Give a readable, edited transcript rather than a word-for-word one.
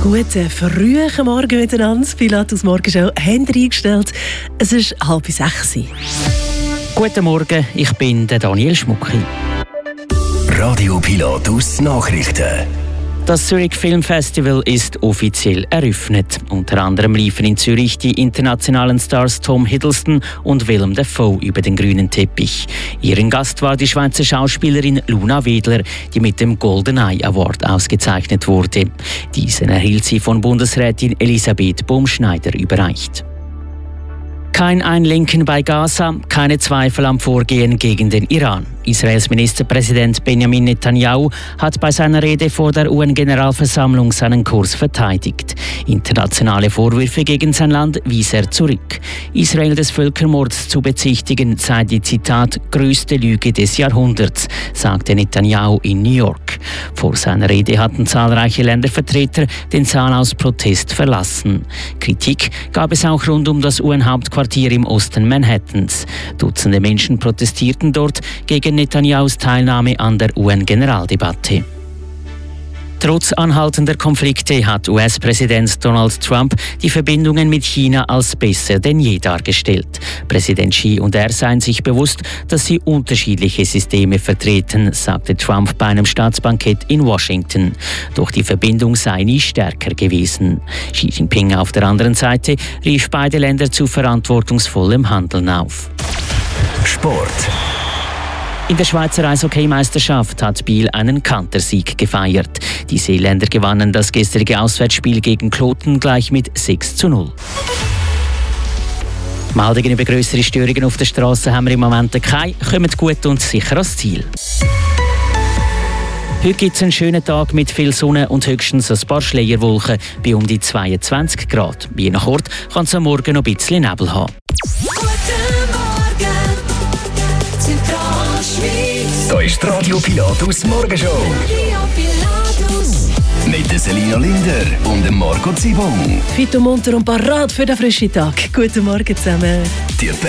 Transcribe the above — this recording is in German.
Guten frühen Morgen miteinander. Pilatus Morgenshow haben wir eingestellt. Es ist 5:30. Guten Morgen, ich bin der Daniel Schmucki. Radio Pilatus Nachrichten. Das Zürich Film Festival ist offiziell eröffnet. Unter anderem liefen in Zürich die internationalen Stars Tom Hiddleston und Willem Dafoe über den grünen Teppich. Ihren Gast war die Schweizer Schauspielerin Luna Wedler, die mit dem Golden Eye Award ausgezeichnet wurde. Diesen erhielt sie von Bundesrätin Elisabeth Baumschneider überreicht. Kein Einlenken bei Gaza, keine Zweifel am Vorgehen gegen den Iran. Israels Ministerpräsident Benjamin Netanyahu hat bei seiner Rede vor der UN-Generalversammlung seinen Kurs verteidigt. Internationale Vorwürfe gegen sein Land wies er zurück. Israel des Völkermords zu bezichtigen sei die, Zitat, größte Lüge des Jahrhunderts, sagte Netanyahu in New York. Vor seiner Rede hatten zahlreiche Ländervertreter den Saal aus Protest verlassen. Kritik gab es auch rund um das UN-Hauptquartier im Osten Manhattans. Dutzende Menschen protestierten dort gegen Netanyahus Teilnahme an der UN-Generaldebatte. Trotz anhaltender Konflikte hat US-Präsident Donald Trump die Verbindungen mit China als besser denn je dargestellt. Präsident Xi und er seien sich bewusst, dass sie unterschiedliche Systeme vertreten, sagte Trump bei einem Staatsbankett in Washington. Doch die Verbindung sei nie stärker gewesen. Xi Jinping auf der anderen Seite rief beide Länder zu verantwortungsvollem Handeln auf. Sport. In der Schweizer Eishockeymeisterschaft hat Biel einen Kantersieg gefeiert. Die Seeländer gewannen das gestrige Auswärtsspiel gegen Kloten gleich mit 6:0. Meldungen über grössere Störungen auf der Straße haben wir im Moment keine. Kommt gut und sicher ans Ziel. Heute gibt es einen schönen Tag mit viel Sonne und höchstens ein paar Schleierwolken bei um die 22 Grad. Je nach Ort kann es am Morgen noch ein bisschen Nebel haben. Da ist die Radio Pilatus Morgenshow. Mit der Selina Linder und dem Marco Zibong. Fit und munter und parat für den frischen Tag. Guten Morgen zusammen. Die